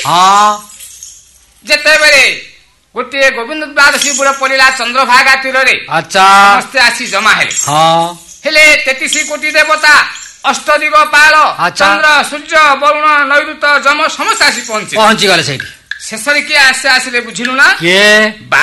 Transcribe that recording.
ହଁ ଯେତେବେଳେ ଗୋଟିଏ ଗୋବିନ୍ଦ ଦ୍ୱାଦଶୀ ବୁଡ଼ ପଡ଼ିଲା ଚନ୍ଦ୍ରଭାଗା ତୀରରେ ଆଚ୍ଛା ସମସ୍ତେ ଆସି ଜମା ହେଲେ ହଁ ହେଲେ 33 କୋଟି ଦେବତା ଅଷ୍ଟଦିଗ ପାଳ ଆଚ୍ଛା। ଚନ୍ଦ୍ର ସୂର୍ଯ୍ୟ ବରୁଣ ନୈଋତ ଯମ ସମସ୍ତେ ଆସି ପହଞ୍ଚିଲେ ପହଞ୍ଚିଗଲେ ସେଇଠି ଶେଷରେ କିଏ ଆସିଲେ ବୁଝିଲୁ ନା କିଏ